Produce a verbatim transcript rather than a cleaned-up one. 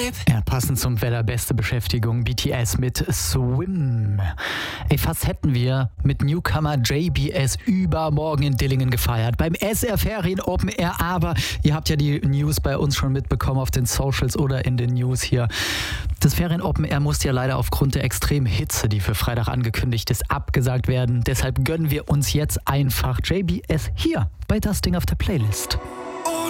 Ja, passend zum Wetter beste Beschäftigung, B T S mit Swim. Ey, fast hätten wir mit Newcomer J B S übermorgen in Dillingen gefeiert. Beim S R Ferien Open Air, aber ihr habt ja die News bei uns schon mitbekommen auf den Socials oder in den News hier. Das Ferien Open Air musste ja leider aufgrund der extremen Hitze, die für Freitag angekündigt ist, abgesagt werden. Deshalb gönnen wir uns jetzt einfach J B S hier bei Das Ding auf der Playlist.